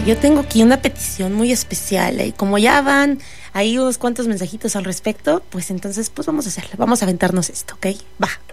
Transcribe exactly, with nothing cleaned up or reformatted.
yo tengo aquí una petición muy especial y como ya van ahí unos cuantos mensajitos al respecto, pues entonces pues vamos a hacerlo, vamos a aventarnos esto, ¿ok? Va.